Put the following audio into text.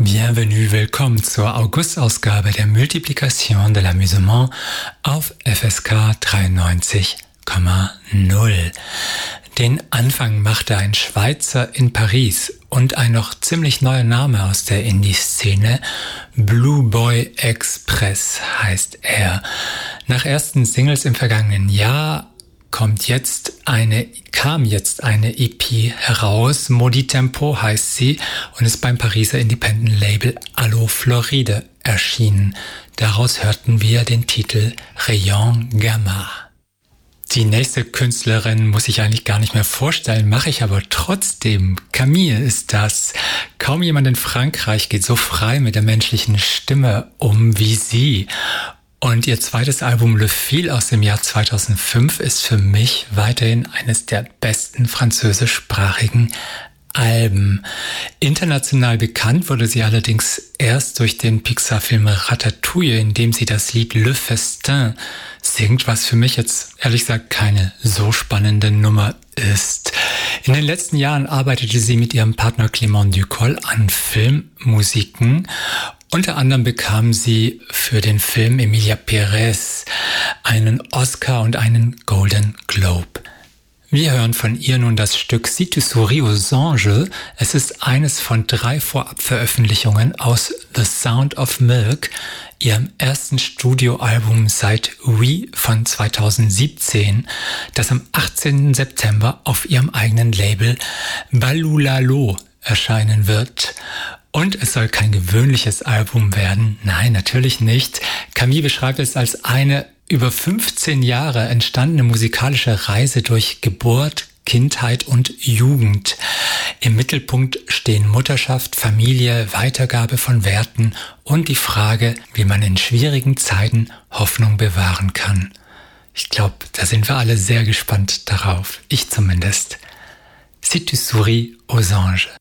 Bienvenue, willkommen zur August-Ausgabe der Multiplication de l'Amusement auf FSK 93,0. Den Anfang machte ein Schweizer in Paris und ein noch ziemlich neuer Name aus der Indie-Szene. Blue Boy Express heißt er. Nach ersten Singles im vergangenen Jahr kam jetzt eine EP heraus. Maudit Tempo heißt sie und ist beim Pariser Independent-Label Allo Floride erschienen. Daraus hörten wir den Titel Rayon Gamma. Die nächste Künstlerin muss ich eigentlich gar nicht mehr vorstellen, mache ich aber trotzdem. Camille ist das. Kaum jemand in Frankreich geht so frei mit der menschlichen Stimme um wie sie. Und ihr zweites Album Le Fil aus dem Jahr 2005 ist für mich weiterhin eines der besten französischsprachigen Alben. International bekannt wurde sie allerdings erst durch den Pixar-Film Ratatouille, in dem sie das Lied Le Festin singt, was für mich jetzt ehrlich gesagt keine so spannende Nummer ist. In den letzten Jahren arbeitete sie mit ihrem Partner Clément Ducol an Filmmusiken. Unter anderem bekam sie für den Film Emilia Pérez einen Oscar und einen Golden Globe. Wir hören von ihr nun das Stück Si tu souris aux anges. Es ist eines von 3 Vorabveröffentlichungen aus The Sound of Milk, ihrem ersten Studioalbum seit Oui von 2017, das am 18. September auf ihrem eigenen Label Balulalo erscheinen wird. Und es soll kein gewöhnliches Album werden. Nein, natürlich nicht. Camille beschreibt es als eine über 15 Jahre entstandene musikalische Reise durch Geburt, Kindheit und Jugend. Im Mittelpunkt stehen Mutterschaft, Familie, Weitergabe von Werten und die Frage, wie man in schwierigen Zeiten Hoffnung bewahren kann. Ich glaube, da sind wir alle sehr gespannt darauf. Ich zumindest. Si tu souris aux anges.